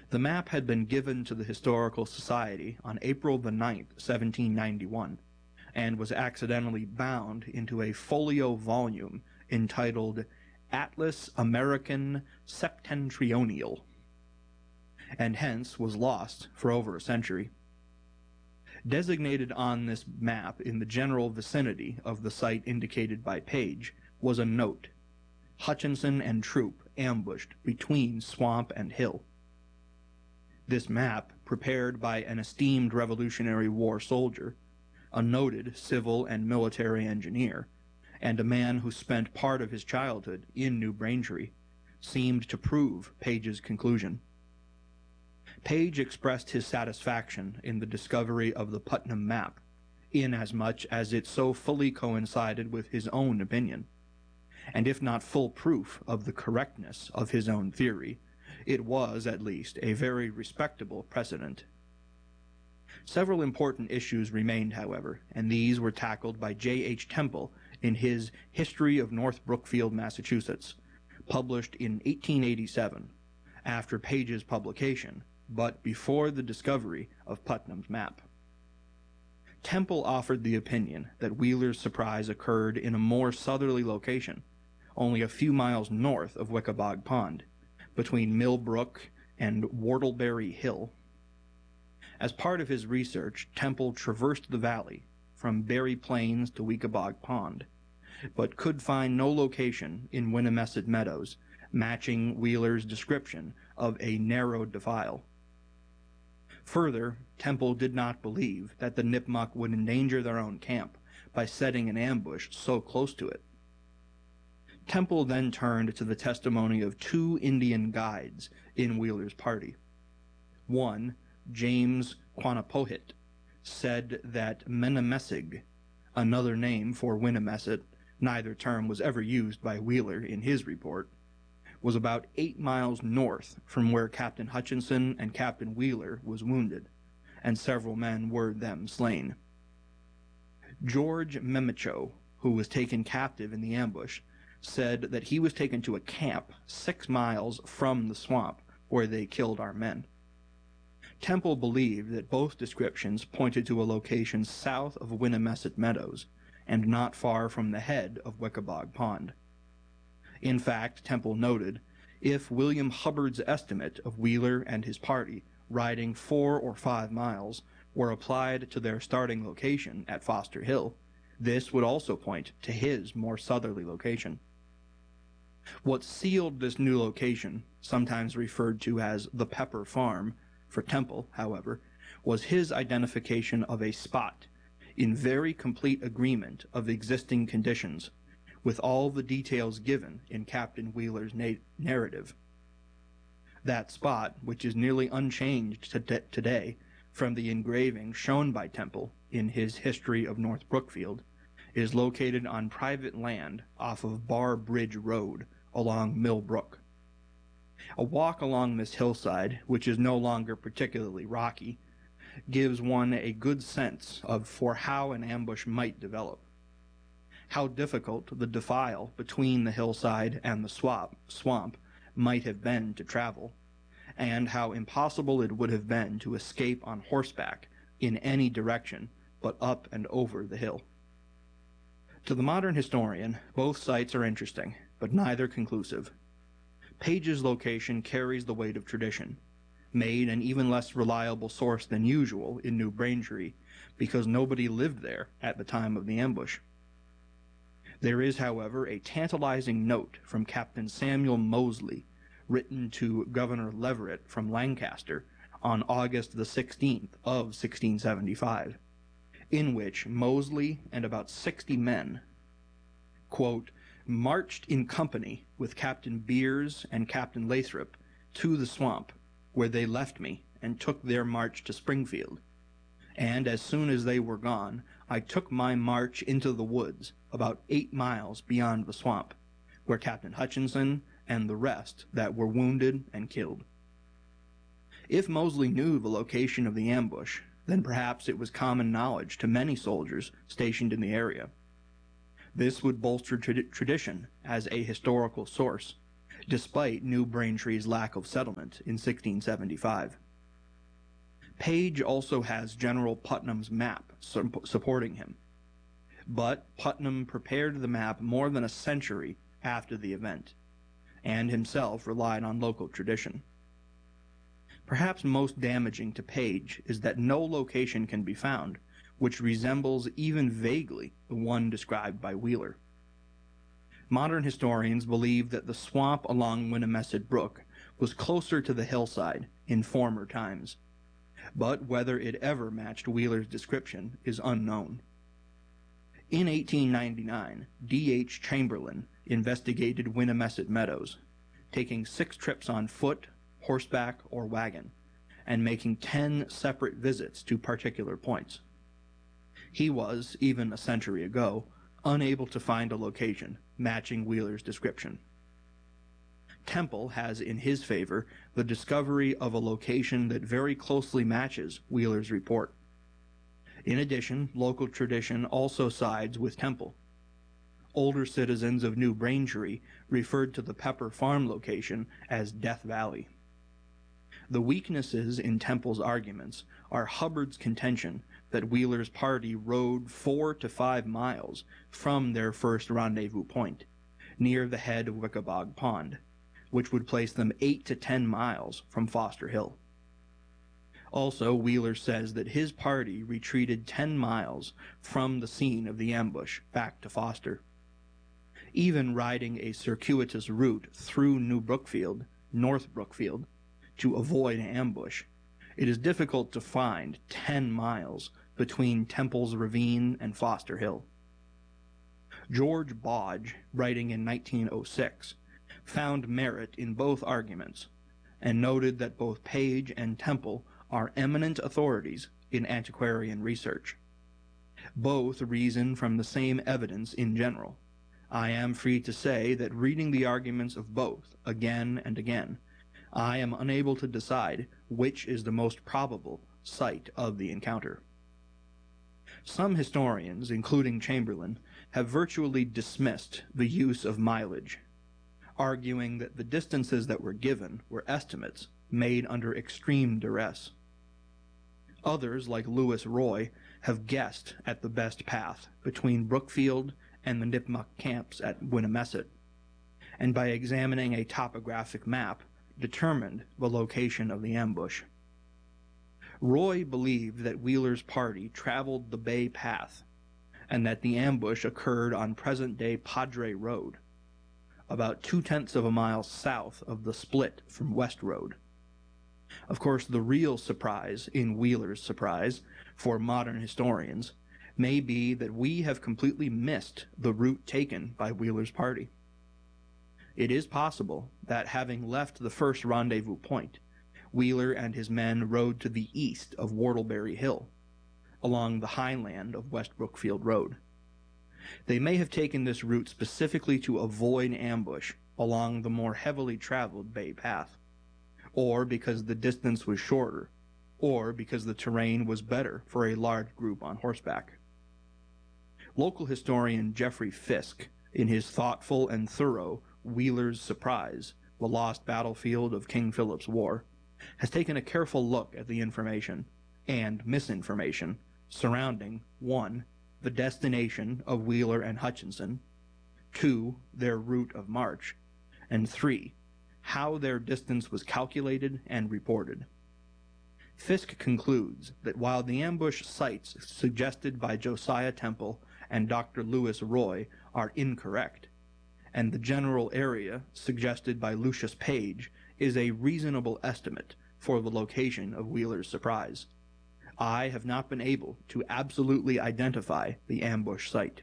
The map had been given to the Historical Society on April the 9th, 1791, and was accidentally bound into a folio volume entitled Atlas American Septentrional, and hence was lost for over a century. Designated on this map in the general vicinity of the site indicated by Page was a note: Hutchinson and troop ambushed between swamp and hill. This map, prepared by an esteemed Revolutionary War soldier, a noted civil and military engineer, and a man who spent part of his childhood in New Braintree, seemed to prove Page's conclusion. Page expressed his satisfaction in the discovery of the Putnam map, inasmuch as it so fully coincided with his own opinion, and if not full proof of the correctness of his own theory, it was, at least, a very respectable precedent. Several important issues remained, however, and these were tackled by J.H. Temple in his History of North Brookfield, Massachusetts, published in 1887, after Page's publication, but before the discovery of Putnam's map. Temple offered the opinion that Wheeler's surprise occurred in a more southerly location, only a few miles north of Wickabog Pond, between Mill Brook and Whortleberry Hill. As part of his research, Temple traversed the valley from Berry Plains to Wickabog Pond, but could find no location in Winnamesset Meadows matching Wheeler's description of a narrow defile. Further, Temple did not believe that the Nipmuc would endanger their own camp by setting an ambush so close to it. Temple then turned to the testimony of two Indian guides in Wheeler's party. One, James Quannapohit, said that Menamessig, another name for Winnamesset, neither term was ever used by Wheeler in his report, was about 8 miles north from where Captain Hutchinson and Captain Wheeler was wounded, and several men were them slain. George Memicho, who was taken captive in the ambush, said that he was taken to a camp 6 miles from the swamp where they killed our men. Temple believed that both descriptions pointed to a location south of Winnamesset Meadows and not far from the head of Wickabog Pond. In fact, Temple noted, if William Hubbard's estimate of Wheeler and his party riding 4 or 5 miles were applied to their starting location at Foster Hill, this would also point to his more southerly location. What sealed this new location, sometimes referred to as the Pepper Farm, for Temple, however, was his identification of a spot in very complete agreement of existing conditions, with all the details given in Captain Wheeler's narrative. That spot, which is nearly unchanged today from the engraving shown by Temple in his History of North Brookfield, is located on private land off of Bar Bridge Road along Mill Brook. A walk along this hillside, which is no longer particularly rocky, gives one a good sense for how an ambush might develop. How difficult the defile between the hillside and the swamp might have been to travel, and how impossible it would have been to escape on horseback in any direction but up and over the hill. To the modern historian, both sites are interesting, but neither conclusive. Page's location carries the weight of tradition, made an even less reliable source than usual in New Braintree because nobody lived there at the time of the ambush. There is, however, a tantalizing note from Captain Samuel Moseley, written to Governor Leverett from Lancaster on August the 16th of 1675, in which Moseley and about 60 men, quote, marched in company with Captain Beers and Captain Lathrop to the swamp, where they left me and took their march to Springfield. And as soon as they were gone, I took my march into the woods about 8 miles beyond the swamp, where Captain Hutchinson and the rest that were wounded and killed. If Moseley knew the location of the ambush, then perhaps it was common knowledge to many soldiers stationed in the area. This would bolster tradition as a historical source, despite New Braintree's lack of settlement in 1675. Page also has General Putnam's map supporting him, but Putnam prepared the map more than a century after the event, and himself relied on local tradition. Perhaps most damaging to Page is that no location can be found which resembles even vaguely the one described by Wheeler. Modern historians believe that the swamp along Winnamesset Brook was closer to the hillside in former times, but whether it ever matched Wheeler's description is unknown. In 1899, D.H. Chamberlain investigated Winnamesset Meadows, taking 6 trips on foot, horseback, or wagon, and making 10 separate visits to particular points. He was, even a century ago, unable to find a location matching Wheeler's description. Temple has in his favor the discovery of a location that very closely matches Wheeler's report. In addition, local tradition also sides with Temple. Older citizens of New Braintree referred to the Pepper Farm location as Death Valley. The weaknesses in Temple's arguments are Hubbard's contention that Wheeler's party rode 4 to 5 miles from their first rendezvous point, near the head of Wickabog Pond, which would place them 8 to 10 miles from Foster Hill. Also, Wheeler says that his party retreated 10 miles from the scene of the ambush back to Foster. Even riding a circuitous route through North Brookfield, to avoid ambush, it is difficult to find 10 miles between Temple's Ravine and Foster Hill. George Bodge, writing in 1906, found merit in both arguments, and noted that both Page and Temple are eminent authorities in antiquarian research. Both reason from the same evidence in general. I am free to say that reading the arguments of both again and again, I am unable to decide which is the most probable site of the encounter. Some historians, including Chamberlain, have virtually dismissed the use of mileage, arguing that the distances that were given were estimates made under extreme duress. Others, like Lewis Roy, have guessed at the best path between Brookfield and the Nipmuc camps at Winnamesset, and by examining a topographic map, determined the location of the ambush. Roy believed that Wheeler's party traveled the Bay Path, and that the ambush occurred on present-day Padre Road, about 2/10 of a mile south of the split from West Road. Of course, the real surprise in Wheeler's surprise for modern historians may be that we have completely missed the route taken by Wheeler's party. It is possible that, having left the first rendezvous point, Wheeler and his men rode to the east of Whortleberry Hill, along the highland of West Brookfield Road. They may have taken this route specifically to avoid ambush along the more heavily traveled Bay Path, or because the distance was shorter, or because the terrain was better for a large group on horseback. Local historian Jeffrey Fisk, in his thoughtful and thorough Wheeler's Surprise, The Lost Battlefield of King Philip's War, has taken a careful look at the information and misinformation surrounding 1. The destination of Wheeler and Hutchinson, 2. Their route of march, and 3. How their distance was calculated and reported. Fisk concludes that while the ambush sites suggested by Josiah Temple and Dr. Lewis Roy are incorrect, and the general area suggested by Lucius Page is a reasonable estimate for the location of Wheeler's Surprise, I have not been able to absolutely identify the ambush site.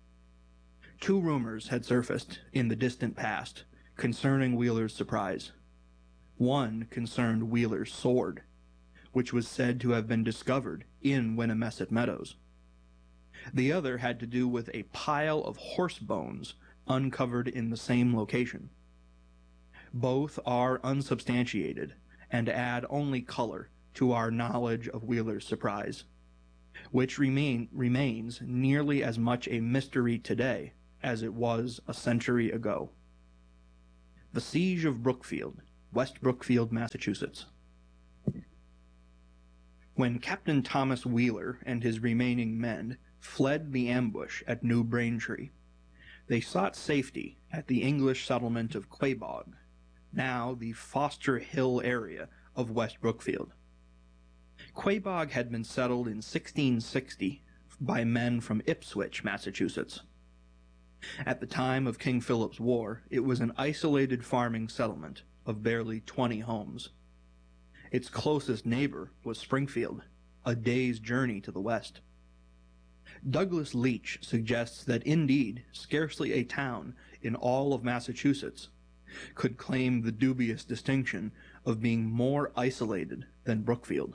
2 rumors had surfaced in the distant past concerning Wheeler's Surprise. One concerned Wheeler's sword, which was said to have been discovered in Winnamesset Meadows. The other had to do with a pile of horse bones uncovered in the same location. Both are unsubstantiated and add only color to our knowledge of Wheeler's Surprise, which remains nearly as much a mystery today as it was a century ago. The Siege of Brookfield, West Brookfield, Massachusetts. When Captain Thomas Wheeler and his remaining men fled the ambush at New Braintree, they sought safety at the English settlement of Quaboag, now the Foster Hill area of West Brookfield. Quaboag had been settled in 1660 by men from Ipswich, Massachusetts. At the time of King Philip's War, it was an isolated farming settlement of barely 20 homes. Its closest neighbor was Springfield, a day's journey to the west. Douglas Leach suggests that indeed scarcely a town in all of Massachusetts could claim the dubious distinction of being more isolated than Brookfield.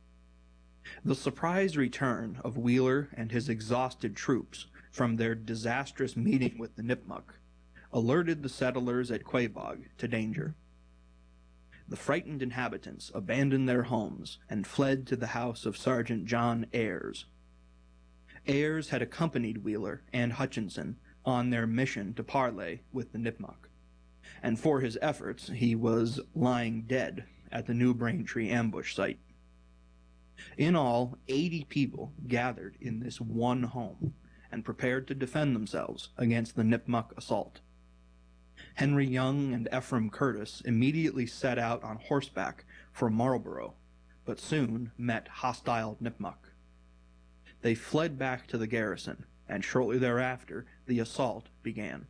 The surprise return of Wheeler and his exhausted troops from their disastrous meeting with the Nipmuc alerted the settlers at Quaboag to danger. The frightened inhabitants abandoned their homes and fled to the house of Sergeant John Ayres. Ayres had accompanied Wheeler and Hutchinson on their mission to parley with the Nipmuc, and for his efforts he was lying dead at the New Braintree ambush site. In all, 80 people gathered in this one home and prepared to defend themselves against the Nipmuc assault. Henry Young and Ephraim Curtis immediately set out on horseback for Marlborough, but soon met hostile Nipmuc. They fled back to the garrison, and shortly thereafter the assault began.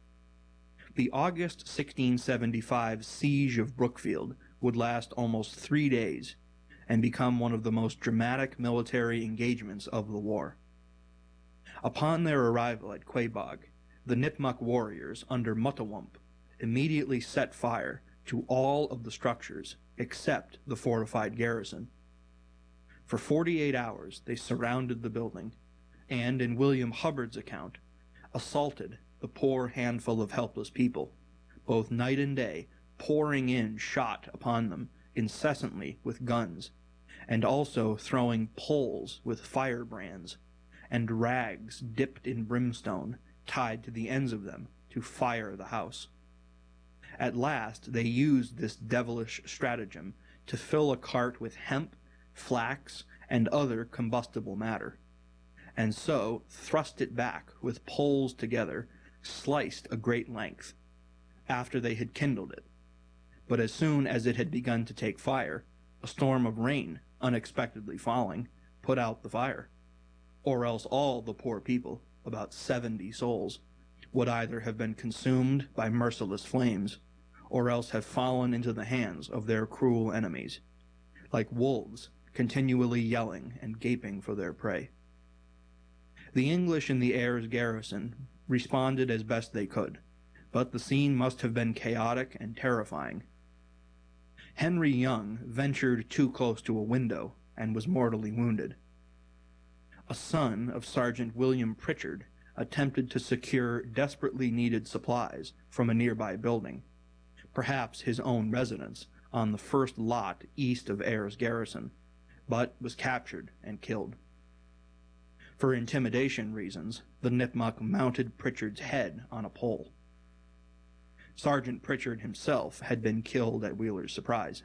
The August 1675 siege of Brookfield would last almost 3 days and become one of the most dramatic military engagements of the war. Upon their arrival at Quaboag, the Nipmuc warriors under Muttawump immediately set fire to all of the structures except the fortified garrison. For 48 hours they surrounded the building and, in William Hubbard's account, assaulted the poor handful of helpless people, both night and day, pouring in shot upon them incessantly with guns, and also throwing poles with firebrands and rags dipped in brimstone tied to the ends of them to fire the house. At last they used this devilish stratagem to fill a cart with hemp, flax, and other combustible matter, and so thrust it back with poles together, sliced a great length, after they had kindled it. But as soon as it had begun to take fire, a storm of rain, unexpectedly falling, put out the fire, or else all the poor people, about 70 souls, would either have been consumed by merciless flames, or else have fallen into the hands of their cruel enemies, like wolves continually yelling and gaping for their prey. The English in the Ayres garrison responded as best they could, but the scene must have been chaotic and terrifying. Henry Young ventured too close to a window and was mortally wounded. A son of Sergeant William Pritchard attempted to secure desperately needed supplies from a nearby building, perhaps his own residence, on the first lot east of Ayres garrison, but was captured and killed. For intimidation reasons, the Nipmuc mounted Pritchard's head on a pole. Sergeant Pritchard himself had been killed at Wheeler's surprise.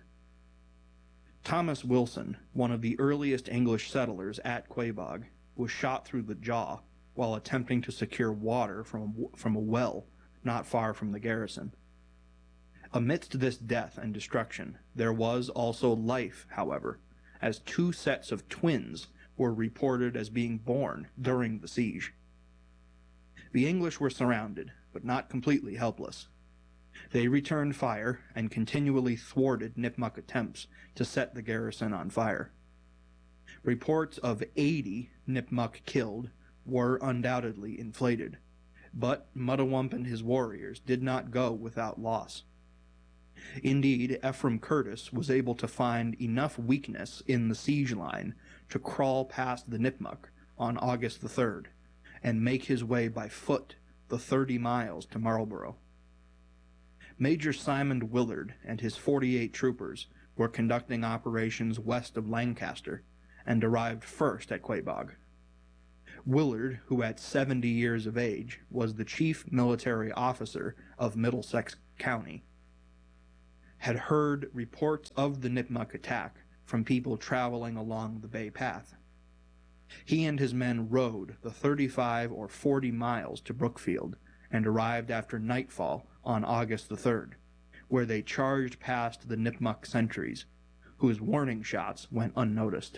Thomas Wilson, one of the earliest English settlers at Quaboag, was shot through the jaw while attempting to secure water from a well not far from the garrison. Amidst this death and destruction, there was also life, however, as 2 sets of twins were reported as being born during the siege. The English were surrounded, but not completely helpless. They returned fire and continually thwarted Nipmuc attempts to set the garrison on fire. Reports of 80 Nipmuc killed were undoubtedly inflated, but Muttawump and his warriors did not go without loss. Indeed, Ephraim Curtis was able to find enough weakness in the siege line to crawl past the Nipmuc on August the 3rd and make his way by foot the 30 miles to Marlborough. Major Simon Willard and his 48 troopers were conducting operations west of Lancaster and arrived first at Quaboag. Willard, who at 70 years of age was the chief military officer of Middlesex County, had heard reports of the Nipmuc attack from people traveling along the Bay Path. He and his men rode the 35 or 40 miles to Brookfield and arrived after nightfall on August the 3rd, where they charged past the Nipmuc sentries, whose warning shots went unnoticed.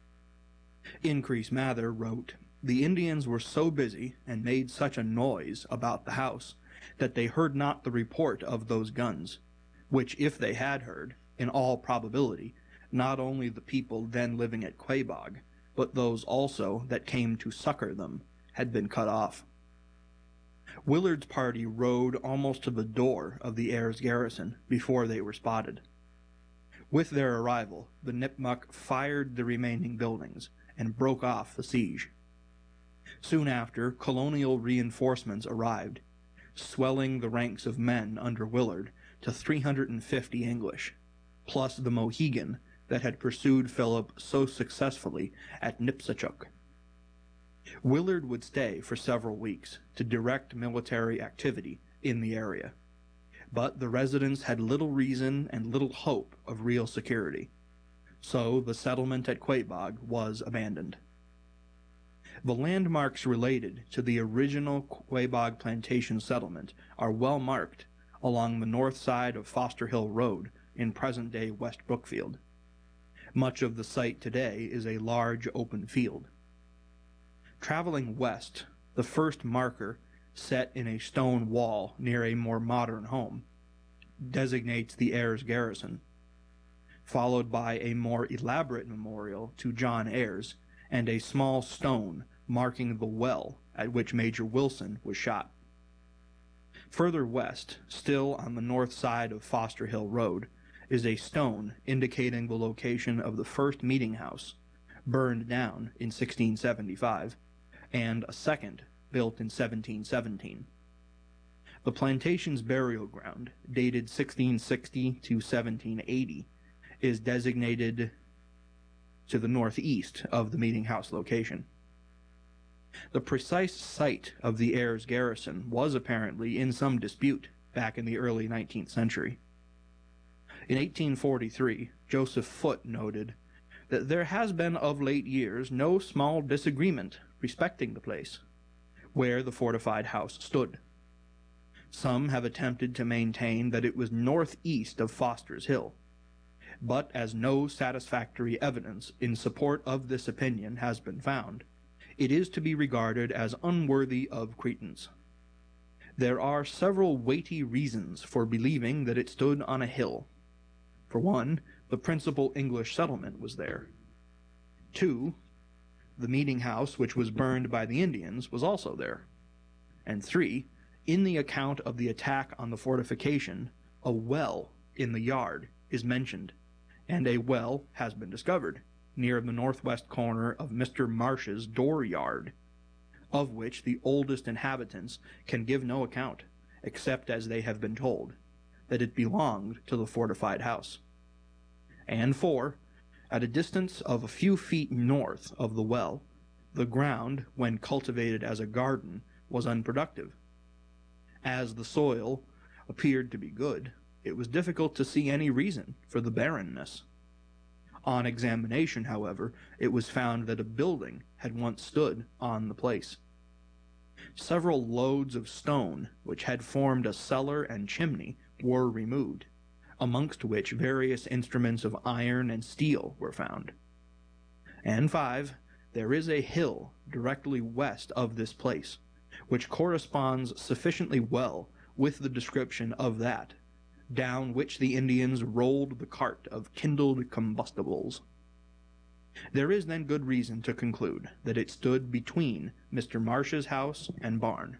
Increase Mather wrote, "The Indians were so busy and made such a noise about the house that they heard not the report of those guns, which if they had heard, in all probability, not only the people then living at Quabog, but those also that came to succor them, had been cut off." Willard's party rode almost to the door of the Ayers garrison before they were spotted. With their arrival, the Nipmuc fired the remaining buildings and broke off the siege. Soon after, colonial reinforcements arrived, swelling the ranks of men under Willard to 350 English, plus the Mohegan that had pursued Philip so successfully at Nipsachuk. Willard would stay for several weeks to direct military activity in the area, but the residents had little reason and little hope of real security, so the settlement at Quabog was abandoned. The landmarks related to the original Quabog plantation settlement are well marked along the north side of Foster Hill Road in present-day West Brookfield. Much of the site today is a large open field. Traveling west, the first marker, set in a stone wall near a more modern home, designates the Ayers garrison, followed by a more elaborate memorial to John Ayers and a small stone marking the well at which Major Wilson was shot. Further west, still on the north side of Foster Hill Road, is a stone indicating the location of the first meeting house, burned down in 1675, and a second, built in 1717. The plantation's burial ground, dated 1660 to 1780, is designated to the northeast of the meeting house location. The precise site of the Ayers garrison was apparently in some dispute back in the early 19th century. In 1843, Joseph Foote noted that there has been of late years no small disagreement respecting the place where the fortified house stood. Some have attempted to maintain that it was northeast of Foster's Hill, but as no satisfactory evidence in support of this opinion has been found, it is to be regarded as unworthy of credence. There are several weighty reasons for believing that it stood on a hill. For one, the principal English settlement was there. 2, the meeting house which was burned by the Indians was also there. And 3, in the account of the attack on the fortification, a well in the yard is mentioned, and a well has been discovered near the northwest corner of Mr. Marsh's dooryard, of which the oldest inhabitants can give no account, except as they have been told, that it belonged to the fortified house. And 4, at a distance of a few feet north of the well, the ground, when cultivated as a garden, was unproductive. As the soil appeared to be good, it was difficult to see any reason for the barrenness. On examination, however, it was found that a building had once stood on the place. Several loads of stone, which had formed a cellar and chimney, were removed, amongst which various instruments of iron and steel were found. And 5, there is a hill directly west of this place, which corresponds sufficiently well with the description of that, down which the Indians rolled the cart of kindled combustibles. There is then good reason to conclude that it stood between Mr. Marsh's house and barn.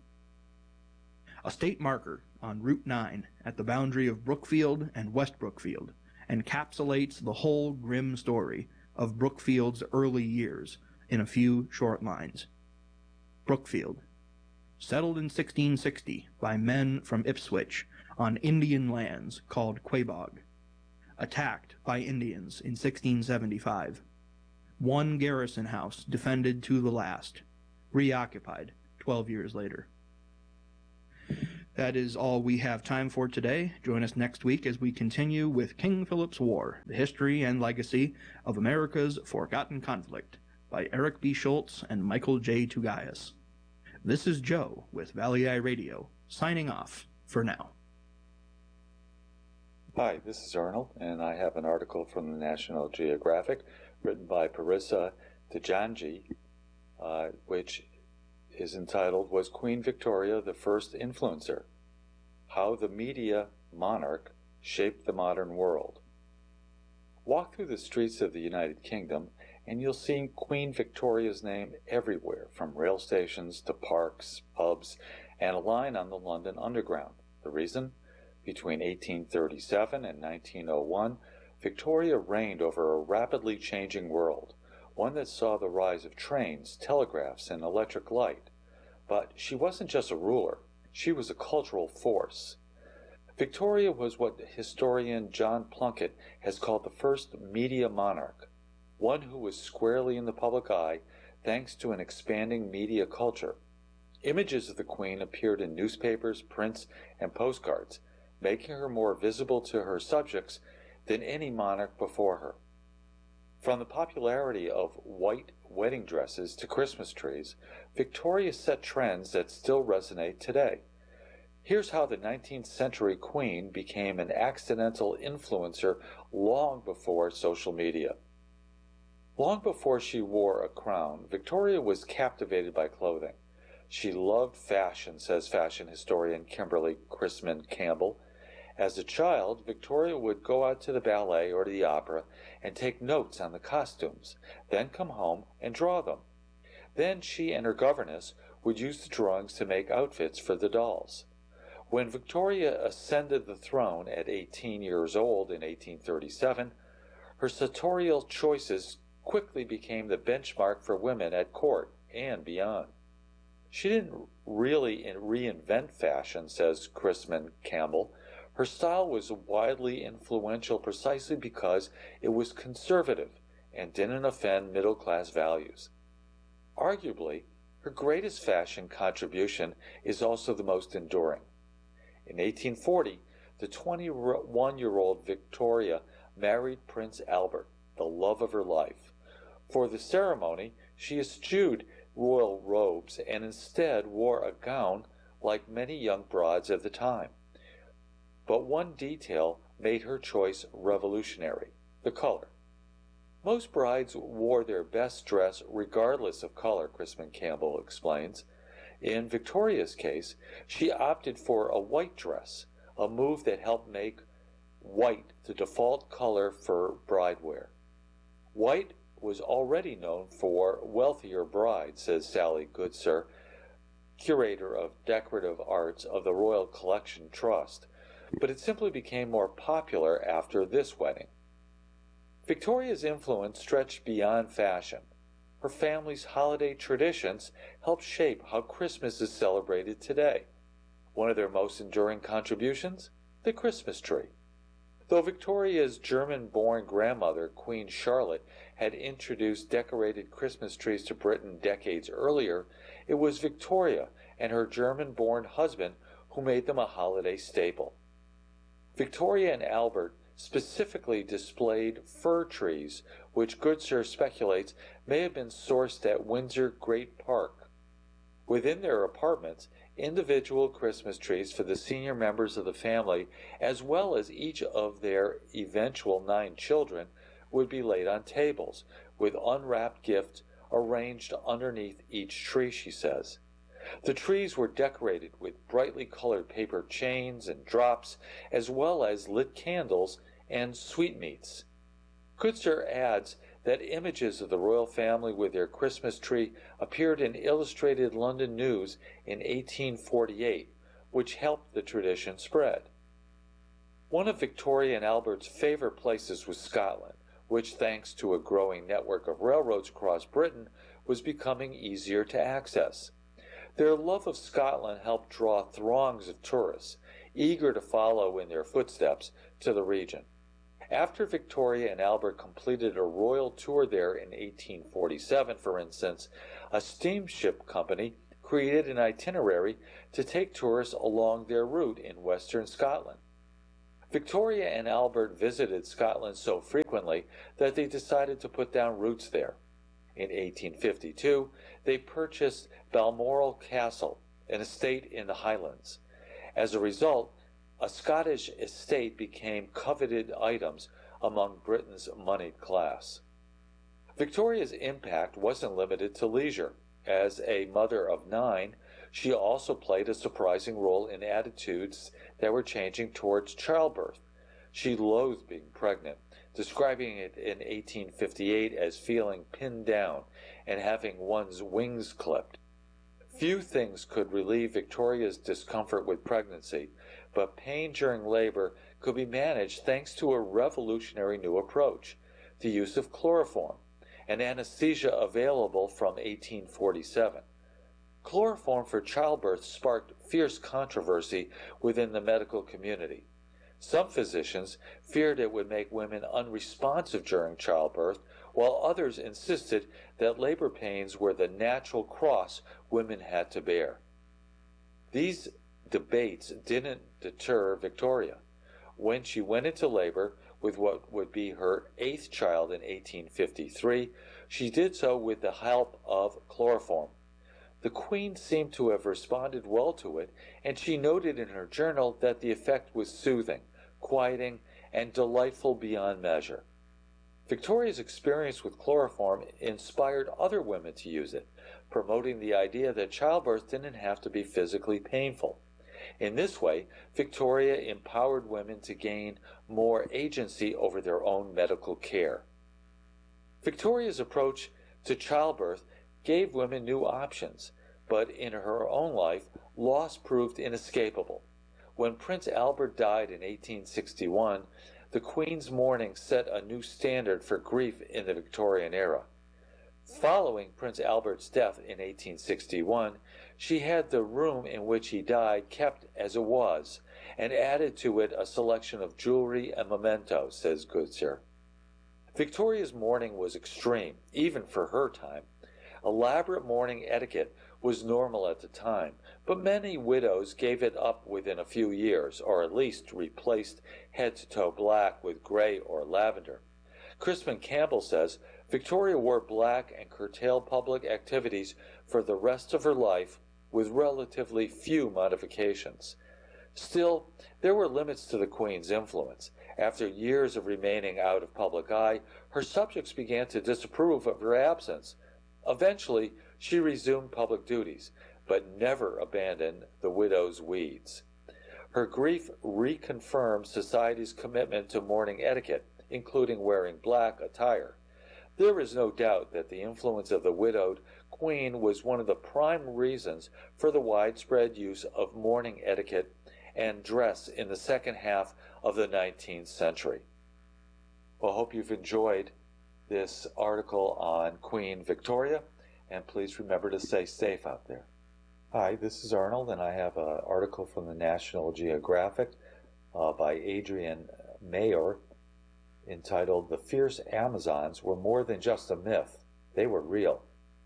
A state marker on Route 9 at the boundary of Brookfield and West Brookfield encapsulates the whole grim story of Brookfield's early years in a few short lines. Brookfield, settled in 1660 by men from Ipswich on Indian lands called Quabog, attacked by Indians in 1675, one garrison house defended to the last, reoccupied 12 years later. That is all we have time for today. Join us next week as we continue with King Philip's War, the history and legacy of America's forgotten conflict, by Eric B. Schultz and Michael J. Tugayas. This is Joe with Valley Eye Radio, signing off for now. Hi, this is Arnold, and I have an article from the National Geographic written by Parisa Dejanji, which is entitled, Was Queen Victoria the First Influencer? How the Media Monarch Shaped the Modern World. Walk through the streets of the United Kingdom and you'll see Queen Victoria's name everywhere, from rail stations to parks, pubs, and a line on the London Underground. The reason? Between 1837 and 1901, Victoria reigned over a rapidly changing world, one that saw the rise of trains, telegraphs, and electric light. But she wasn't just a ruler, she was a cultural force. Victoria was what historian John Plunkett has called the first media monarch, one who was squarely in the public eye thanks to an expanding media culture. Images of the Queen appeared in newspapers, prints, and postcards, making her more visible to her subjects than any monarch before her. From the popularity of white wedding dresses to Christmas trees, Victoria set trends that still resonate today. Here's how the 19th century Queen became an accidental influencer long before social media. Long before she wore a crown, Victoria was captivated by clothing. She loved fashion, says fashion historian Kimberly Chrisman Campbell. As a child, Victoria would go out to the ballet or to the opera and take notes on the costumes, then come home and draw them. Then she and her governess would use the drawings to make outfits for the dolls. When Victoria ascended the throne at 18 years old in 1837, her sartorial choices quickly became the benchmark for women at court and beyond. She didn't really reinvent fashion, says Chrisman Campbell. Her style was widely influential precisely because it was conservative and didn't offend middle-class values. Arguably, her greatest fashion contribution is also the most enduring. In 1840, the 21-year-old Victoria married Prince Albert, the love of her life. For the ceremony, she eschewed royal robes and instead wore a gown like many young brides of the time. But one detail made her choice revolutionary: the color. Most brides wore their best dress regardless of color, Chrisman Campbell explains. In Victoria's case, she opted for a white dress, a move that helped make white the default color for bride wear. White was already known for wealthier brides, says Sally Goodsir, curator of decorative arts of the Royal Collection Trust, but it simply became more popular after this wedding. Victoria's influence stretched beyond fashion. Her family's holiday traditions helped shape how Christmas is celebrated today. One of their most enduring contributions? The Christmas tree. Though Victoria's German-born grandmother, Queen Charlotte, had introduced decorated Christmas trees to Britain decades earlier, it was Victoria and her German-born husband who made them a holiday staple. Victoria and Albert specifically displayed fir trees, which Goodsir speculates may have been sourced at Windsor Great Park. Within their apartments, individual Christmas trees for the senior members of the family, as well as each of their eventual 9 children, would be laid on tables, with unwrapped gifts arranged underneath each tree, she says. The trees were decorated with brightly colored paper chains and drops, as well as lit candles and sweetmeats. Goodsir adds that images of the royal family with their Christmas tree appeared in Illustrated London News in 1848, which helped the tradition spread. One of Victoria and Albert's favorite places was Scotland, which, thanks to a growing network of railroads across Britain, was becoming easier to access. Their love of Scotland helped draw throngs of tourists, eager to follow in their footsteps, to the region. After Victoria and Albert completed a royal tour there in 1847, for instance, a steamship company created an itinerary to take tourists along their route in western Scotland. Victoria and Albert visited Scotland so frequently that they decided to put down roots there. In 1852, they purchased Balmoral Castle, an estate in the Highlands. As a result, a Scottish estate became coveted items among Britain's moneyed class. Victoria's impact wasn't limited to leisure. As a mother of 9, she also played a surprising role in attitudes that were changing towards childbirth. She loathed being pregnant, describing it in 1858 as feeling pinned down and having one's wings clipped. Few things could relieve Victoria's discomfort with pregnancy, but pain during labor could be managed thanks to a revolutionary new approach, the use of chloroform, an anesthesia available from 1847. Chloroform for childbirth sparked fierce controversy within the medical community. Some physicians feared it would make women unresponsive during childbirth, while others insisted that labor pains were the natural cross women had to bear. These debates didn't deter Victoria. When she went into labor with what would be her 8th child in 1853, she did so with the help of chloroform. The Queen seemed to have responded well to it, and she noted in her journal that the effect was soothing, quieting, and delightful beyond measure. Victoria's experience with chloroform inspired other women to use it, promoting the idea that childbirth didn't have to be physically painful. In this way, Victoria empowered women to gain more agency over their own medical care. Victoria's approach to childbirth gave women new options, but in her own life, loss proved inescapable. When Prince Albert died in 1861, the Queen's mourning set a new standard for grief in the Victorian era. Following Prince Albert's death in 1861, she had the room in which he died kept as it was, and added to it a selection of jewelry and mementos, says Goodsir. Victoria's mourning was extreme, even for her time. Elaborate mourning etiquette was normal at the time, but many widows gave it up within a few years, or at least replaced head-to-toe black with gray or lavender. Crispin Campbell says, Victoria wore black and curtailed public activities for the rest of her life with relatively few modifications. Still, there were limits to the Queen's influence. After years of remaining out of public eye, her subjects began to disapprove of her absence. Eventually, she resumed public duties, but never abandoned the widow's weeds. Her grief reconfirmed society's commitment to mourning etiquette, including wearing black attire. There is no doubt that the influence of the widowed Queen was one of the prime reasons for the widespread use of mourning etiquette and dress in the second half of the 19th century. Well, I hope you've enjoyed this article on Queen Victoria, and please remember to stay safe out there. Hi, this is Arnold, and I have an article from the National Geographic by Adrian Mayor entitled "The Fierce Amazons Were More Than Just a Myth, They Were Real."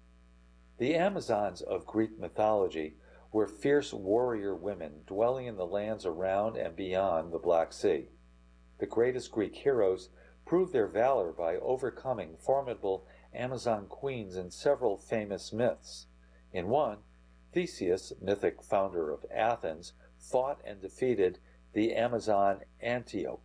The Amazons of Greek mythology were fierce warrior women dwelling in the lands around and beyond the Black Sea. The greatest Greek heroes proved their valor by overcoming formidable Amazon queens in several famous myths. In one, Theseus, mythic founder of Athens, fought and defeated the Amazon Antiope.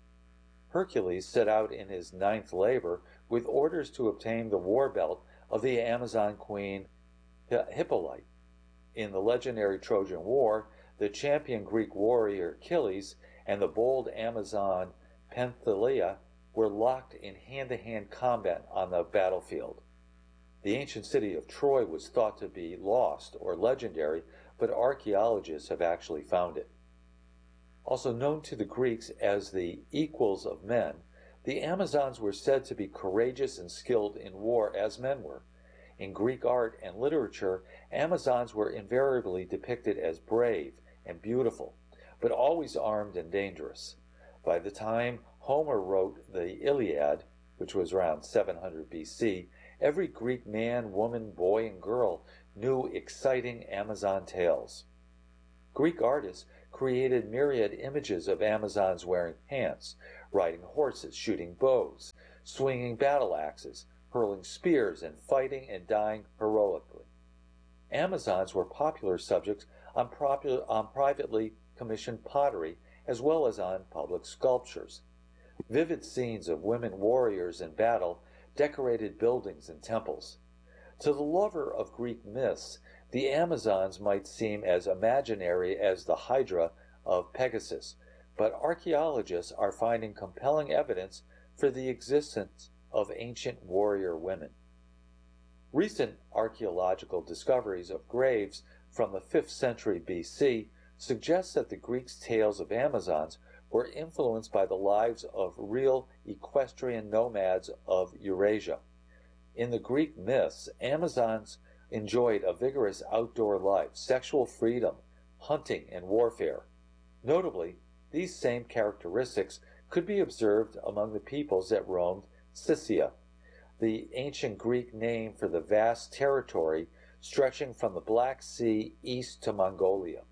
Hercules set out in his 9th labor with orders to obtain the war belt of the Amazon queen Hippolyte. In the legendary Trojan War, the champion Greek warrior Achilles and the bold Amazon Penthesilea were locked in hand-to-hand combat on the battlefield. The ancient city of Troy was thought to be lost or legendary, but archaeologists have actually found it. Also known to the Greeks as the equals of men, the Amazons were said to be courageous and skilled in war as men were. In Greek art and literature, Amazons were invariably depicted as brave and beautiful, but always armed and dangerous. By the time Homer wrote the Iliad, which was around 700 BC, every Greek man, woman, boy, and girl new exciting Amazon tales. Greek artists created myriad images of Amazons wearing pants, riding horses, shooting bows, swinging battle axes, hurling spears, and fighting and dying heroically. Amazons were popular subjects on privately commissioned pottery as well as on public sculptures. Vivid scenes of women warriors in battle decorated buildings and temples. To the lover of Greek myths, the Amazons might seem as imaginary as the Hydra of Pegasus, but archaeologists are finding compelling evidence for the existence of ancient warrior women. Recent archaeological discoveries of graves from the 5th century BC suggest that the Greeks' tales of Amazons were influenced by the lives of real equestrian nomads of Eurasia. In the Greek myths, Amazons enjoyed a vigorous outdoor life, sexual freedom, hunting, and warfare. Notably, these same characteristics could be observed among the peoples that roamed Scythia, the ancient Greek name for the vast territory stretching from the Black Sea east to Mongolia.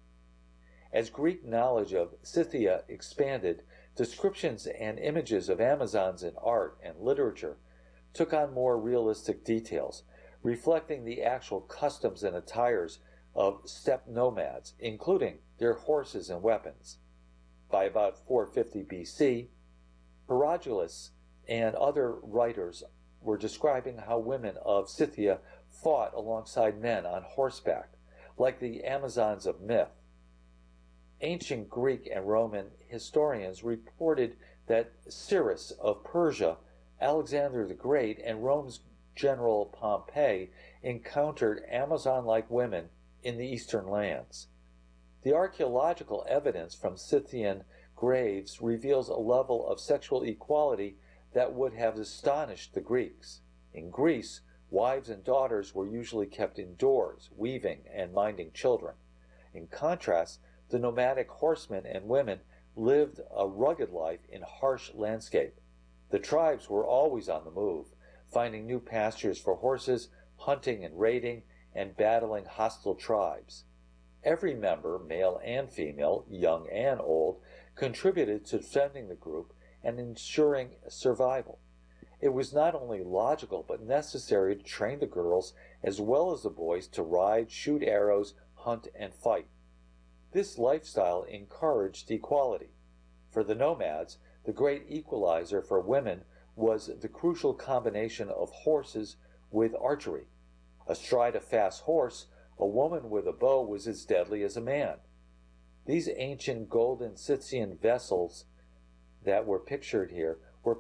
As Greek knowledge of Scythia expanded, descriptions and images of Amazons in art and literature took on more realistic details, reflecting the actual customs and attires of steppe nomads, including their horses and weapons. By about 450 BC, Herodotus and other writers were describing how women of Scythia fought alongside men on horseback, like the Amazons of myth. Ancient Greek and Roman historians reported that Cyrus of Persia, Alexander the Great, and Rome's general Pompey encountered Amazon-like women in the eastern lands. The archaeological evidence from Scythian graves reveals a level of sexual equality that would have astonished the Greeks. In Greece, wives and daughters were usually kept indoors, weaving and minding children. In contrast, the nomadic horsemen and women lived a rugged life in harsh landscape. The tribes were always on the move, finding new pastures for horses, hunting and raiding, and battling hostile tribes. Every member, male and female, young and old, contributed to defending the group and ensuring survival. It was not only logical but necessary to train the girls as well as the boys to ride, shoot arrows, hunt, and fight. This lifestyle encouraged equality. For the nomads, the great equalizer for women was the crucial combination of horses with archery. Astride a fast horse, a woman with a bow was as deadly as a man. These ancient golden Scythian vessels that were pictured here were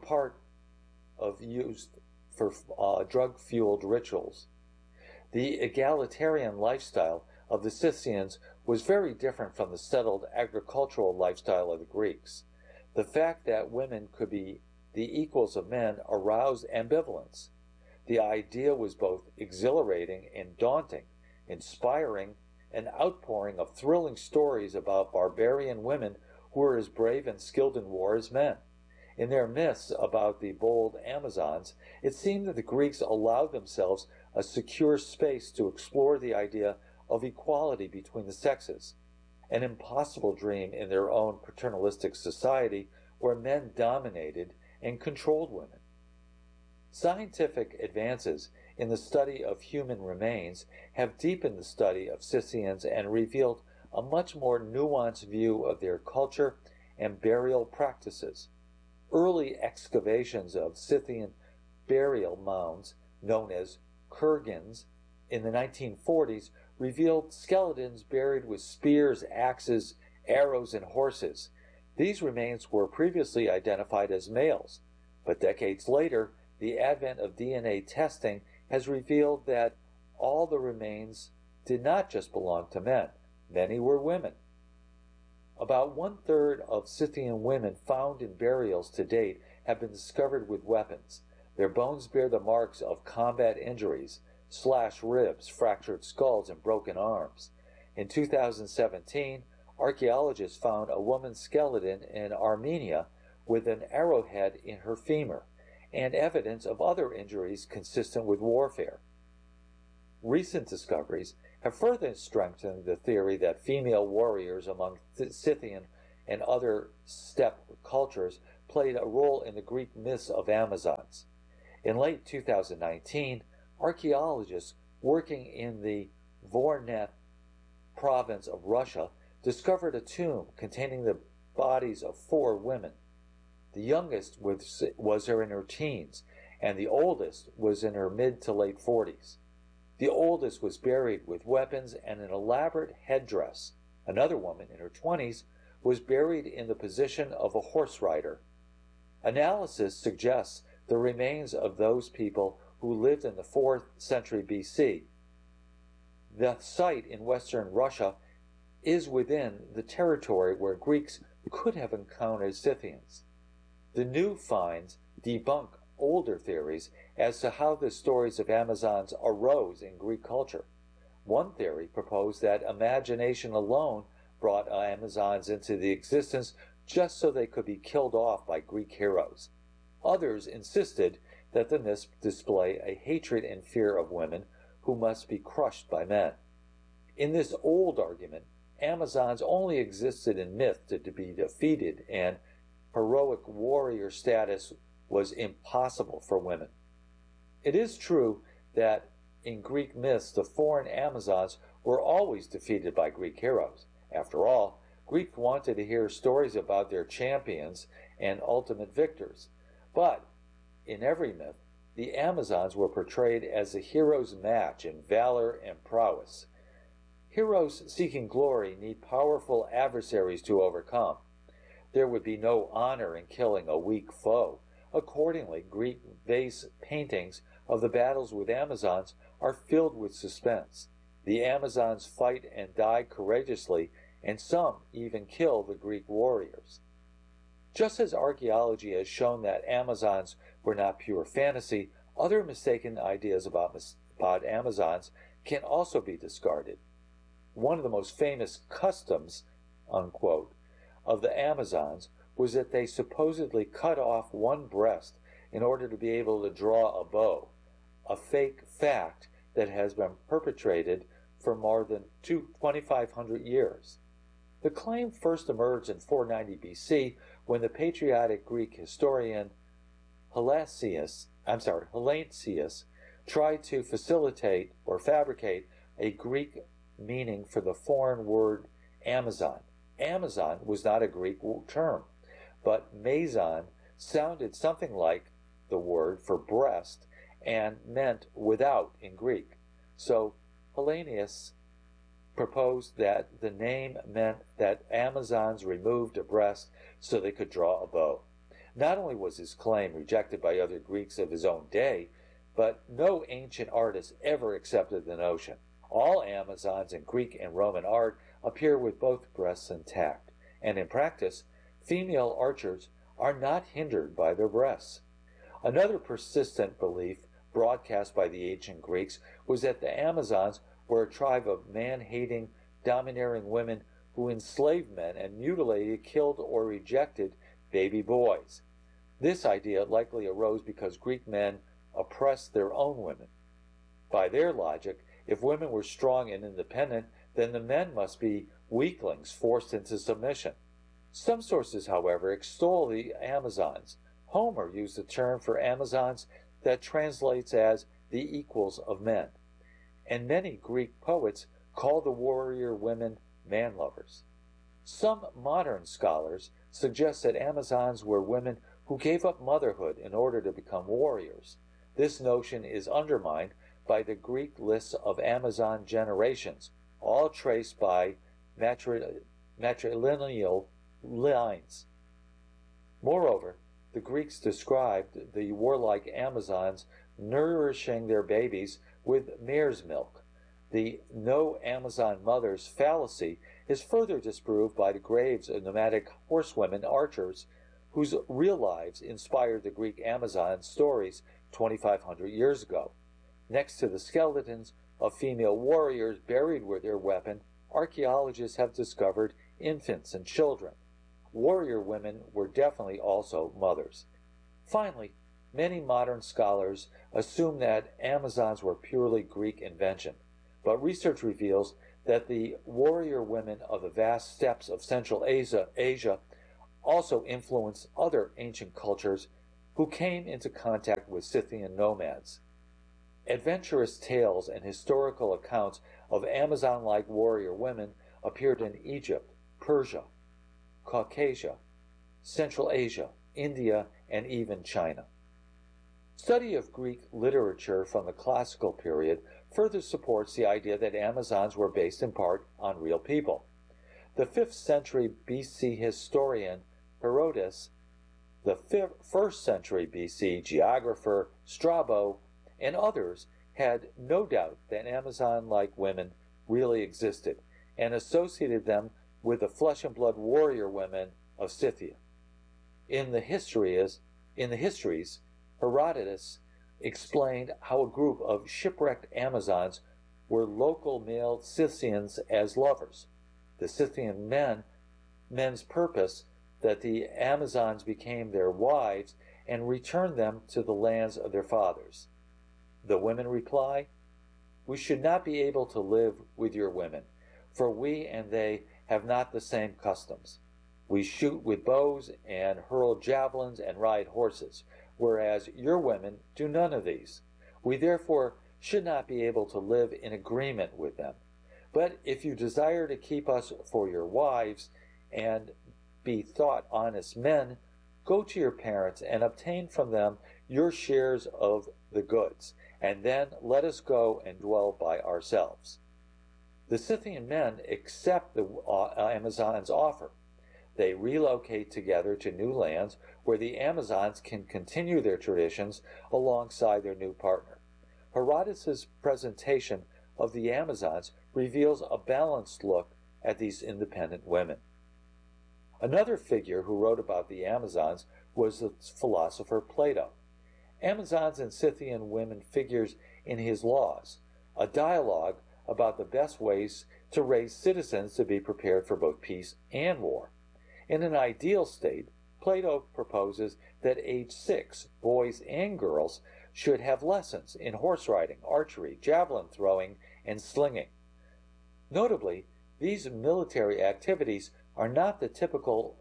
used for drug-fueled rituals. The egalitarian lifestyle of the Scythians was very different from the settled agricultural lifestyle of the Greeks. The fact that women could be the equals of men aroused ambivalence. The idea was both exhilarating and daunting, inspiring an outpouring of thrilling stories about barbarian women who were as brave and skilled in war as men. In their myths about the bold Amazons, it seemed that the Greeks allowed themselves a secure space to explore the idea of equality between the sexes, an impossible dream in their own paternalistic society where men dominated and controlled women. Scientific advances in the study of human remains have deepened the study of Scythians and revealed a much more nuanced view of their culture and burial practices. Early excavations of Scythian burial mounds, known as kurgans, in the 1940s revealed skeletons buried with spears, axes, arrows, and horses. These remains were previously identified as males, but decades later, the advent of DNA testing has revealed that all the remains did not just belong to men. Many were women. About 1/3 of Scythian women found in burials to date have been discovered with weapons. Their bones bear the marks of combat injuries, slashed ribs, fractured skulls, and broken arms. In 2017, archaeologists found a woman's skeleton in Armenia with an arrowhead in her femur, and evidence of other injuries consistent with warfare. Recent discoveries have further strengthened the theory that female warriors among Scythian and other steppe cultures played a role in the Greek myths of Amazons. In late 2019, archaeologists working in the Voronezh province of Russia discovered a tomb containing the bodies of 4 women. The youngest was in her teens, and the oldest was in her mid to late 40s. The oldest was buried with weapons and an elaborate headdress. Another woman in her 20s was buried in the position of a horse rider. Analysis suggests the remains of those people who lived in the 4th century BC. The site in western Russia is within the territory where Greeks could have encountered Scythians. The new finds debunk older theories as to how the stories of Amazons arose in Greek culture. One theory proposed that imagination alone brought Amazons into the existence just so they could be killed off by Greek heroes. Others insisted that the myths display a hatred and fear of women who must be crushed by men. In this old argument, Amazons only existed in myth to be defeated, and heroic warrior status was impossible for women. It is true that in Greek myths the foreign Amazons were always defeated by Greek heroes. After all, Greeks wanted to hear stories about their champions and ultimate victors. But in every myth, the Amazons were portrayed as the hero's match in valor and prowess. Heroes seeking glory need powerful adversaries to overcome. There would be no honor in killing a weak foe. Accordingly, Greek vase paintings of the battles with Amazons are filled with suspense. The Amazons fight and die courageously, and some even kill the Greek warriors. Just as archaeology has shown that Amazons were not pure fantasy, other mistaken ideas about Amazons can also be discarded. One of the most famous customs, unquote, of the Amazons was that they supposedly cut off one breast in order to be able to draw a bow, a fake fact that has been perpetrated for more than 2,500 years. The claim first emerged in 490 BC when the patriotic Greek historian Helancius tried to facilitate or fabricate a Greek meaning for the foreign word Amazon. Amazon was not a Greek term, but Mazon sounded something like the word for breast and meant without in Greek. So Helancius proposed that the name meant that Amazons removed a breast so they could draw a bow. Not only was his claim rejected by other Greeks of his own day, but no ancient artist ever accepted the notion. All Amazons in Greek and Roman art appear with both breasts intact, and in practice, female archers are not hindered by their breasts. Another persistent belief broadcast by the ancient Greeks was that the Amazons were a tribe of man-hating, domineering women who enslaved men and mutilated, killed, or rejected baby boys. This idea likely arose because Greek men oppressed their own women. By their logic, if women were strong and independent, then the men must be weaklings forced into submission. Some sources, however, extol the Amazons. Homer used a term for Amazons that translates as the equals of men, and many Greek poets call the warrior women man-lovers. Some modern scholars suggest that Amazons were women who gave up motherhood in order to become warriors. This notion is undermined by the Greek lists of Amazon generations, all traced by matrilineal lines. Moreover, the Greeks described the warlike Amazons nourishing their babies with mare's milk. The no Amazon mothers fallacy is further disproved by the graves of nomadic horsewomen archers whose real lives inspired the Greek Amazon stories 2,500 years ago. Next to the skeletons of female warriors buried with their weapon, archaeologists have discovered infants and children. Warrior women were definitely also mothers. Finally, Many modern scholars assume that Amazons were purely Greek invention, but research reveals that the warrior women of the vast steppes of Central Asia also influenced other ancient cultures who came into contact with Scythian nomads. Adventurous tales and historical accounts of Amazon-like warrior women appeared in Egypt, Persia, Caucasia, Central Asia, India, and even China. Study of Greek literature from the classical period further supports the idea that Amazons were based in part on real people. The 5th century BC historian Herodotus, the 1st century BC geographer Strabo, and others had no doubt that Amazon-like women really existed and associated them with the flesh and blood warrior women of Scythia. In the histories, Herodotus explained how a group of shipwrecked Amazons were local male Scythians as lovers. The Scythian men's purpose that the Amazons became their wives and returned them to the lands of their fathers. The women reply, "We should not be able to live with your women, for we and they have not the same customs. We shoot with bows and hurl javelins and ride horses, whereas your women do none of these. We therefore should not be able to live in agreement with them. But if you desire to keep us for your wives and be thought honest men, go to your parents and obtain from them your shares of the goods, and then let us go and dwell by ourselves." The Scythian men accept the Amazons' offer. They relocate together to new lands where the Amazons can continue their traditions alongside their new partner. Herodotus' presentation of the Amazons reveals a balanced look at these independent women. Another figure who wrote about the Amazons was the philosopher Plato. Amazons and Scythian women figures in his Laws, a dialogue about the best ways to raise citizens to be prepared for both peace and war. In an ideal state, Plato proposes that age 6, boys and girls should have lessons in horse riding, archery, javelin throwing, and slinging. Notably, these military activities are not the typical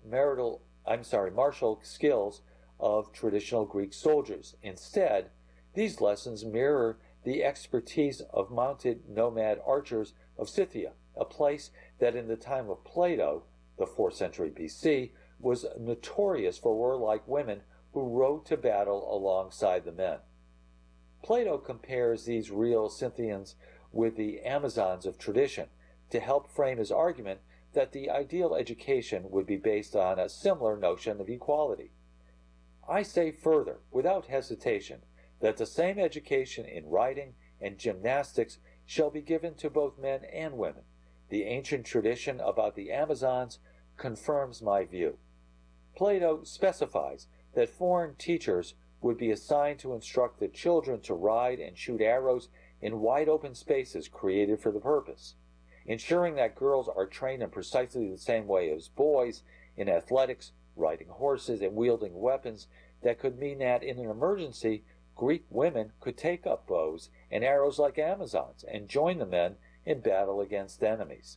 martial skills of traditional Greek soldiers. Instead, these lessons mirror the expertise of mounted nomad archers of Scythia, a place that in the time of Plato, the 4th century BC, was notorious for warlike women who rode to battle alongside the men. Plato compares these real Scythians with the Amazons of tradition to help frame his argument that the ideal education would be based on a similar notion of equality. I say further, without hesitation, that the same education in riding and gymnastics shall be given to both men and women. The ancient tradition about the Amazons confirms my view. Plato specifies that foreign teachers would be assigned to instruct the children to ride and shoot arrows in wide open spaces created for the purpose, ensuring that girls are trained in precisely the same way as boys in athletics, riding horses, and wielding weapons that could mean that in an emergency, Greek women could take up bows and arrows like Amazons and join the men in battle against enemies.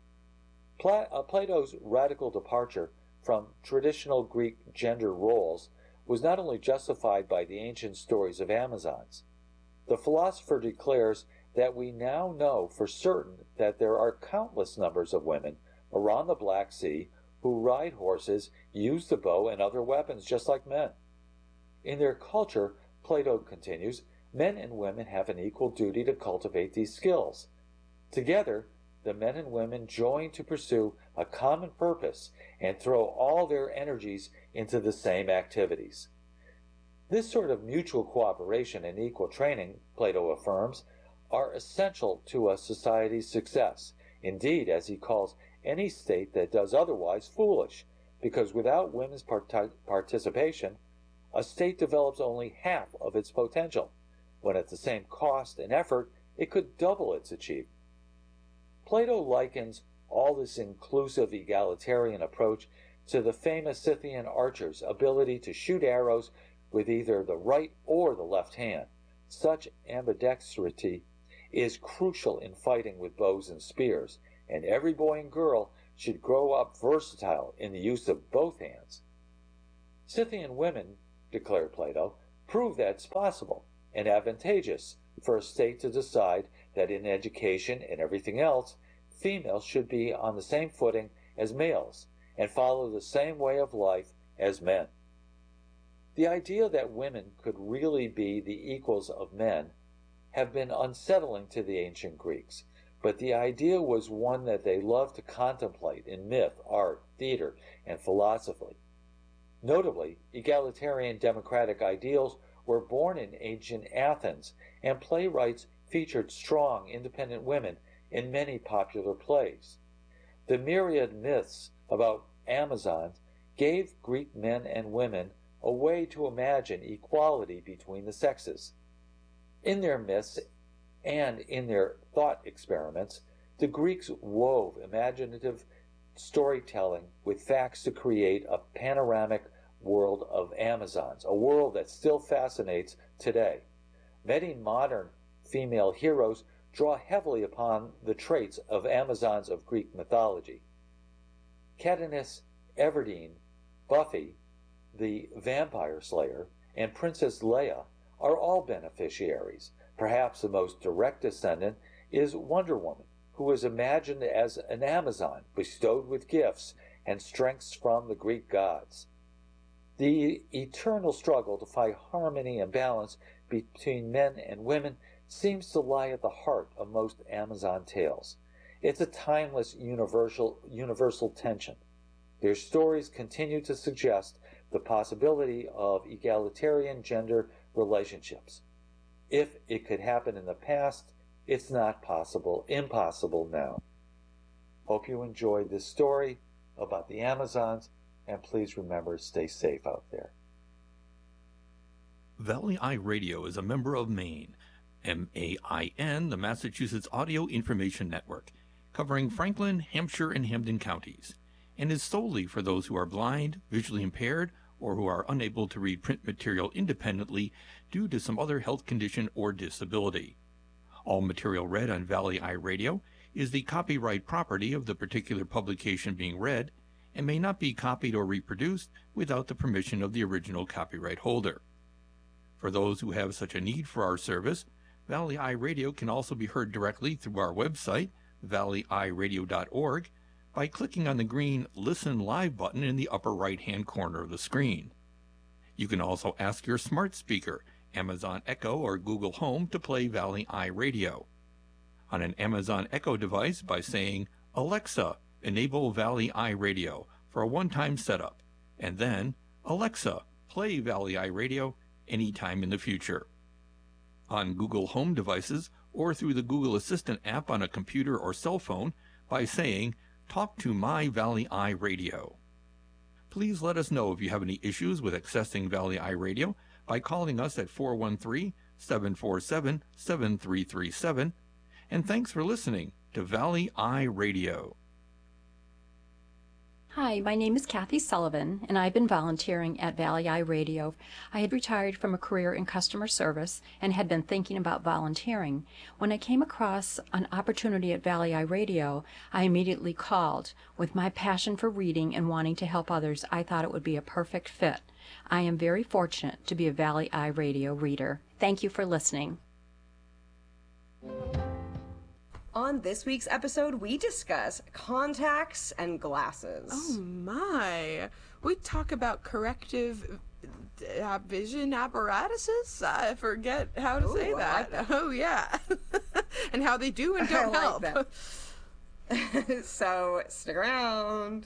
Plato's radical departure from traditional Greek gender roles was not only justified by the ancient stories of Amazons. The philosopher declares that we now know for certain that there are countless numbers of women around the Black Sea who ride horses, use the bow and other weapons just like men. In their culture, Plato continues, men and women have an equal duty to cultivate these skills. Together, the men and women join to pursue a common purpose and throw all their energies into the same activities. This sort of mutual cooperation and equal training, Plato affirms, are essential to a society's success. Indeed, as he calls any state that does otherwise foolish, because without women's participation, a state develops only half of its potential, when at the same cost and effort it could double its achievement. Plato likens all this inclusive egalitarian approach to the famous Scythian archers' ability to shoot arrows with either the right or the left hand. Such ambidextrity is crucial in fighting with bows and spears, and every boy and girl should grow up versatile in the use of both hands. Scythian women, declared Plato, prove that it's possible and advantageous for a state to decide that in education and everything else, females should be on the same footing as males and follow the same way of life as men. The idea that women could really be the equals of men have been unsettling to the ancient Greeks, but the idea was one that they loved to contemplate in myth, art, theater, and philosophy. Notably, egalitarian democratic ideals were born in ancient Athens, and playwrights featured strong, independent women in many popular plays. The myriad myths about Amazons gave Greek men and women a way to imagine equality between the sexes. In their myths and in their thought experiments, the Greeks wove imaginative storytelling with facts to create a panoramic world of Amazons, a world that still fascinates today. Many modern female heroes draw heavily upon the traits of Amazons of Greek mythology. Katniss Everdeen, Buffy, the Vampire Slayer, and Princess Leia are all beneficiaries. Perhaps the most direct descendant is Wonder Woman, who is imagined as an Amazon bestowed with gifts and strengths from the Greek gods. The eternal struggle to find harmony and balance between men and women seems to lie at the heart of most Amazon tales. It's a timeless universal tension. Their stories continue to suggest the possibility of egalitarian gender relationships. If it could happen in the past, it's not impossible now. Hope you enjoyed this story about the Amazons, and please remember, stay safe out there. Valley Eye Radio is a member of MAIN, MAIN, the Massachusetts Audio Information Network, covering Franklin, Hampshire, and Hampden counties, and is solely for those who are blind, visually impaired, or who are unable to read print material independently due to some other health condition or disability. All material read on Valley Eye Radio is the copyright property of the particular publication being read and may not be copied or reproduced without the permission of the original copyright holder. For those who have such a need for our service, Valley Eye Radio can also be heard directly through our website, valleyeyeradio.org, by clicking on the green Listen Live button in the upper right-hand corner of the screen. You can also ask your smart speaker, Amazon Echo or Google Home, to play Valley Eye Radio. On an Amazon Echo device by saying, "Alexa, enable Valley Eye Radio" for a one-time setup, and then, "Alexa, play Valley Eye Radio" anytime in the future. On Google Home devices or through the Google Assistant app on a computer or cell phone by saying, "Talk to my Valley Eye Radio." Please let us know if you have any issues with accessing Valley Eye Radio by calling us at 413-747-7337. And thanks for listening to Valley Eye Radio. Hi, my name is Kathy Sullivan, and I've been volunteering at Valley Eye Radio. I had retired from a career in customer service and had been thinking about volunteering. When I came across an opportunity at Valley Eye Radio, I immediately called. With my passion for reading and wanting to help others, I thought it would be a perfect fit. I am very fortunate to be a Valley Eye Radio reader. Thank you for listening. On this week's episode, we discuss contacts and glasses. Oh my. We talk about corrective vision apparatuses? I forget how to say that. Like that. Oh, yeah. And how they do and don't help. So, stick around.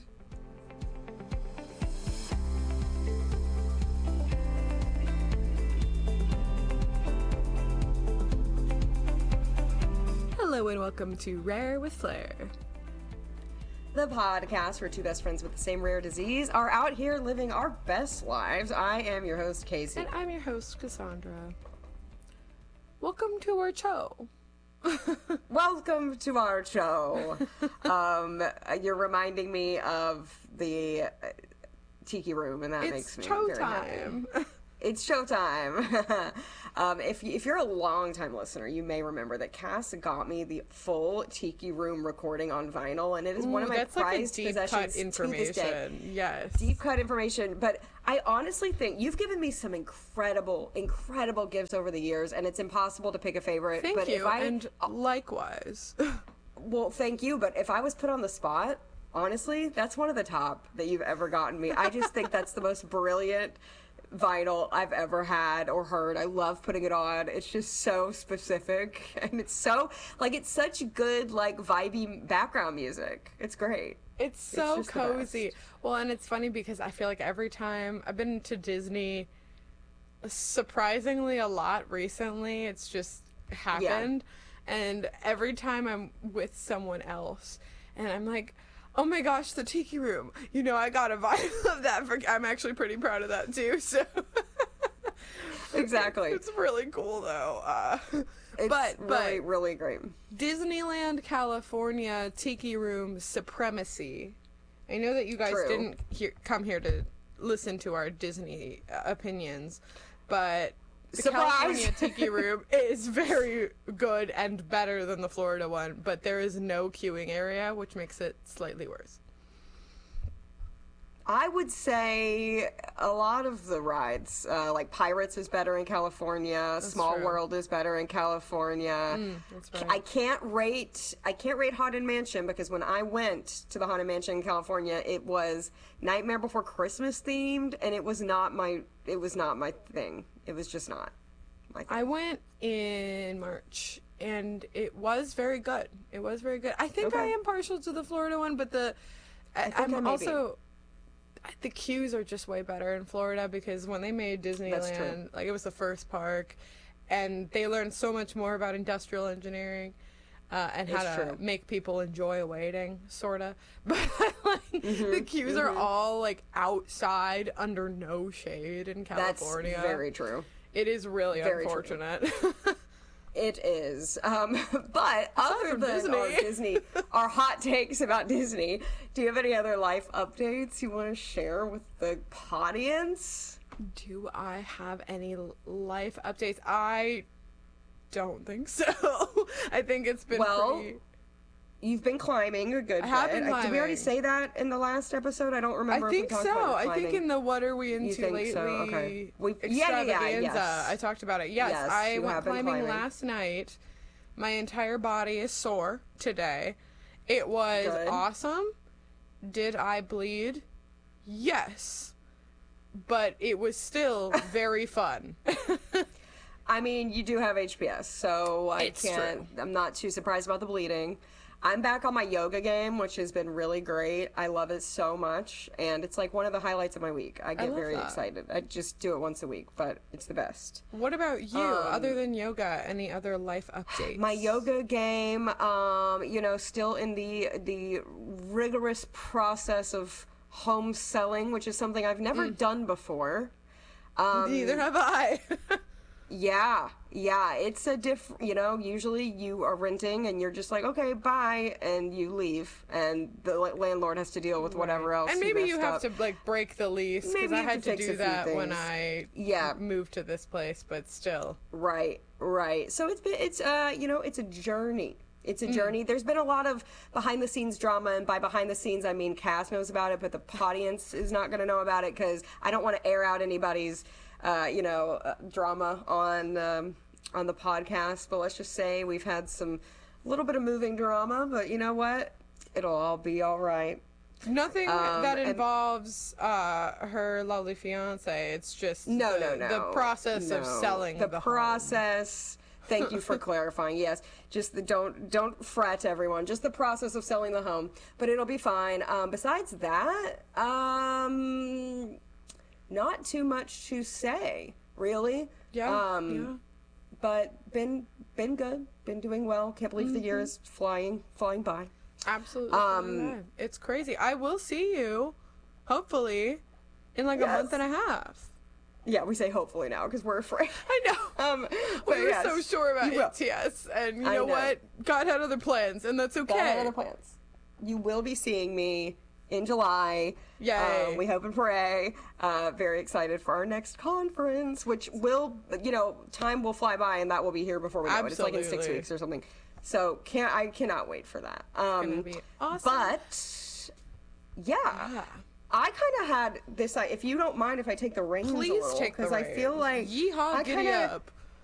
Hello and welcome to Rare with Flair. The podcast where two best friends with the same rare disease are out here living our best lives. I am your host, Casey. And I'm your host, Cassandra. Welcome to our show. Welcome to our show. You're reminding me of the Tiki Room, and that makes me very happy. It's showtime. If you're a long-time listener, you may remember that Cass got me the full Tiki Room recording on vinyl, and it is one of my prized possessions to this day. Yes. Deep cut information. But I honestly think you've given me some incredible gifts over the years, and it's impossible to pick a favorite. Thank you, and likewise. Well, thank you, but if I was put on the spot, honestly, that's one of the top that you've ever gotten me. I just think that's the most brilliant vinyl I've ever had or heard. I love putting it on. It's just so specific, and it's so it's such good vibey background music. It's great. It's so cozy. Well, and it's funny because I feel like every time I've been to Disney surprisingly a lot recently, it's just happened. And every time I'm with someone else and I'm like, oh my gosh, the Tiki Room. I got a vinyl of that. I'm actually pretty proud of that too. So exactly. It's really cool though. It's really, really great. Disneyland, California, Tiki Room supremacy. I know that you guys didn't come here to listen to our Disney opinions, but the California Tiki Room is very good and better than the Florida one, but there is no queuing area, which makes it slightly worse. I would say a lot of the rides, like Pirates is better in California. Small World is better in California. That's right. I can't rate Haunted Mansion because when I went to the Haunted Mansion in California, it was Nightmare Before Christmas themed, and it was not my thing. It was just not my thing. I went in March, and it was very good. I think I am partial to the Florida one, but the queues are just way better in Florida because when they made Disneyland, it was the first park, and they learned so much more about industrial engineering and how to make people enjoy waiting, sorta. But the queues are all outside under no shade in California. That's very true. It is really very unfortunate. It is. But other than our hot takes about Disney, do you have any other life updates you want to share with the audience? Do I have any life updates? I don't think so. I think it's been pretty... You've been climbing a good bit. Did we already say that in the last episode? I don't remember. I think so. I think in the What Are We Into Lately extravaganza, I talked about it. Yes, I went climbing last night. My entire body is sore today. It was awesome. Did I bleed? Yes. But it was still very fun. I mean, you do have HPS, so I'm not too surprised about the bleeding. I'm back on my yoga game, which has been really great. I love it so much, and it's one of the highlights of my week. I get very excited. I just do it once a week, but it's the best. What about you? Other than yoga, any other life updates? My yoga game, still in the rigorous process of home selling, which is something I've never done before. Neither have I. Yeah, it's a usually you are renting and you're just okay, bye, and you leave, and the landlord has to deal with whatever else. And maybe you have to break the lease, because I had to do that when I moved to this place, but still. Right. So it's a journey. It's a journey. There's been a lot of behind-the-scenes drama, and by behind-the-scenes, I mean Cass knows about it, but the audience is not going to know about it because I don't want to air out anybody's drama on the podcast. But let's just say we've had a little bit of moving drama, but you know what? It'll all be all right. Nothing that involves her lovely fiance. It's just the process of selling the process. Home. Thank you for clarifying. Yes, just don't fret, everyone. Just the process of selling the home, but it'll be fine. Besides that, not too much to say, really. Yeah. But been good. Been doing well. Can't believe the year is flying by. Absolutely. It's crazy. I will see you, hopefully, in a month and a half. Yeah, we say hopefully now because we're afraid. I know. We were so sure about ATS, and you know what? God had other plans, and that's okay. God had other plans. You will be seeing me in July. Yay. We hope and pray. Very excited for our next conference, which will, time will fly by and that will be here before we know it. It's like in 6 weeks or something. So I cannot wait for that. It's gonna be awesome. But yeah. I kind of had this. If you don't mind, if I take the reins, please a little, take the reins. because I feel like yeehaw, giddy up.